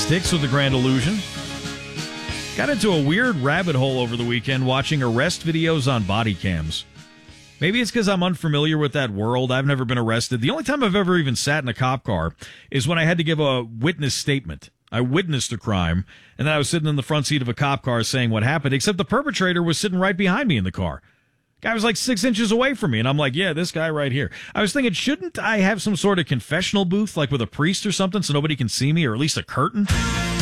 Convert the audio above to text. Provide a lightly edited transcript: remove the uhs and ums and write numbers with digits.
sticks with the Grand Illusion. Got into a weird rabbit hole over the weekend watching arrest videos on body cams. Maybe it's because I'm unfamiliar with that world. I've never been arrested. The only time I've ever even sat in a cop car is when I had to give a witness statement. I witnessed a crime, and then I was sitting in the front seat of a cop car saying what happened, except the perpetrator was sitting right behind me in the car. Guy was like 6 inches away from me, and I'm like, yeah, this guy right here. I was thinking, shouldn't I have some sort of confessional booth, like with a priest or something, so nobody can see me, or at least a curtain?